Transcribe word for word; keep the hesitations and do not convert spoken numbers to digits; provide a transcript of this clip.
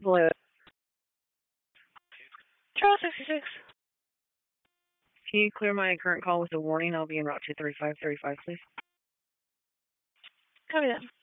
Blue. Charles sixty-six. Can you clear my current call with a warning? I'll be en route to thirty-five thirty-five, please. Copy that.